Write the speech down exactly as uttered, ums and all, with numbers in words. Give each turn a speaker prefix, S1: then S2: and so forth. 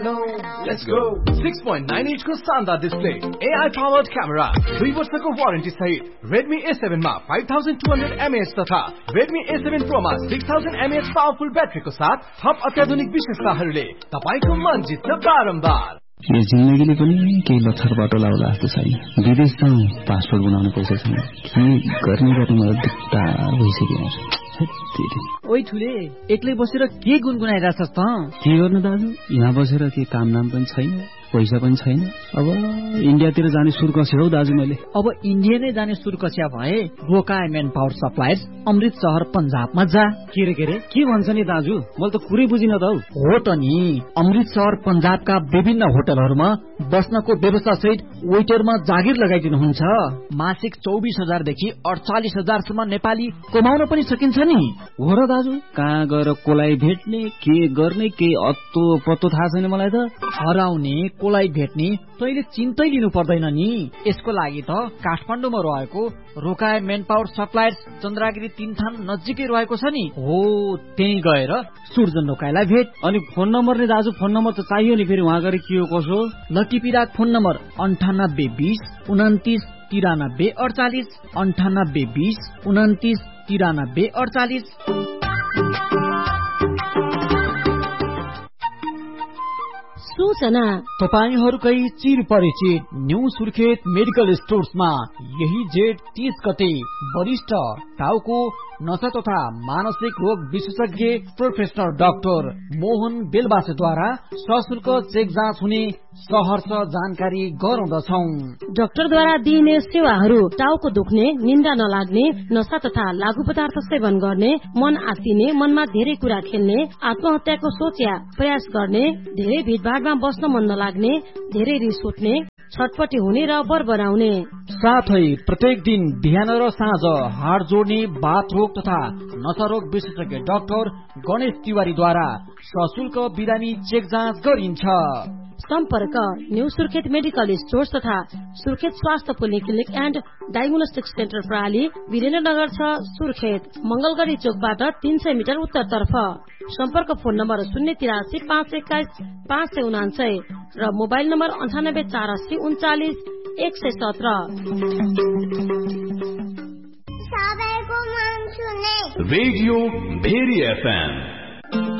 S1: Let's go. six point nine inch को शानदार display, A I powered camera, दुई वर्षको वारेन्टी सहित Redmi A seven मा five thousand two hundred milliamp hour तथा Redmi A seven Pro मा six thousand milliamp hour powerful ब्याट्रीको साथ थप अत्याधुनिक विशेषताहरूले तपाईको मन जित्छ बारम्बार।
S2: यो जिन्दगीले पनि केही लथर बाटो लाउला जस्तो छैन। विदेश जाउँ, पासपोर्ट बनाउनु पैसा छैन, के गर्ने गर्ने मलाई दिक्ता भइसक्यो।
S3: ओइ ठुले, एक्लै बसेर के गुनगुनाइरहेछस् त?
S2: के गर्नु दाजु, यहाँ बसेर के काम नाम पनि छैन, पैसा पनि छैन। अब इन्डियातिर जाने सुर कस्यो हौ दाजु मैले।
S3: अब इन्डिया नै जाने सुर कस्या भए रोकाई मेन पावर सप्लायर्स अमृत शहर पंजाबमा जा।
S2: के रे के रे के भन्छ नि दाजु, मैले त कुरै बुझिन त हौ।
S3: हो त नि, अमृत शहर पंजाबका विभिन्न होटलहरूमा बस्नको व्यवस्था सहित वेटरमा जागिर लगाइदिनुहुन्छ। मासिक चौबिस हजार देखि अडचालिस हजार सम्म नेपाली कमाउन पनि सकिन्छ नि।
S2: हो र दाजु, कहाँ गएर कोलाई भेट्ने, के गर्ने, के अत्तो पत्तो थाहा छैन मलाई त।
S3: हराउने कोलाई भेट्ने तैले चिन्तै लिनु पर्दैन नि। यसको लागि त काठमाडौँमा रहेको रोकाई मेन पावर सप्लायर्स चन्द्रागिरी तीनथान नजिकै रहेको छ नि। हो, त्यही गएर सुर्जन रोकाईलाई भेट।
S2: अनि फोन नम्बर नि दाजु, फोन नम्बर त चाहियो नि, फेरि वहाँ गएर के हो कसो।
S3: लटिपिराक फोन नम्बर अन्ठानब्बे बीस उन्तिस तिरानब्बे अडचालिस, अन्ठानब्बे बीस उन्तिस तिरानब्बे अडचालिस।
S4: सूचना
S3: तपाईहरूकै चिर परिचित न्यू सुर्खेत मेडिकल स्टोर्समा यही जेठ तीस गते वरिष्ठ टाउको नसा तथा मानसिक रोग विशेषज्ञ प्रोफेसर डाक्टर मोहन बेलबासेद्वारा सशुल्क चेक जाँच हुने सहर्ष जानकारी गराउँदछौ।
S4: डाक्टरद्वारा दिइने सेवाहरू टाउको दुख्ने, निन्दा नलाग्ने, नशा तथा लागू पदार्थ सेवन गर्ने, मन आत्तिने, मनमा धेरै कुरा खेल्ने, आत्महत्याको सोच या प्रयास गर्ने, धेरै भिडभाडमा बस्न मन नलाग्ने, धेरै रिस उठ्ने, छटपटी हुने र बर बनाउने,
S3: साथै प्रत्येक दिन बिहान र साँझ हाड जोड्ने, बाथ रोग तथा नशा रोग विशेषज्ञ डाक्टर गणेश तिवारीद्वारा सशुल्क बिरामी चेक जाँच गरिन्छ।
S4: सम्पर्क न्यू सुर्खेत मेडिकल स्टोर्स तथा सुर्खेत स्वास्थ्य पोलिक्लिनिक एन्ड डायग्नोस्टिक सेन्टर प्रणाली वीरेन्द्रनगर छ सुर्खेत, मंगलगढ़ी चोकबाट तीन सय मिटर उत्तरतर्फ। सम्पर्क फोन नम्बर शून्य तिरासी पाँच एक्काइस पाँच सय उनान्सय र मोबाइल नम्बर अन्ठानब्बे चार अस्सी उन्चालिस एक सय सत्र।
S1: Radio very FM.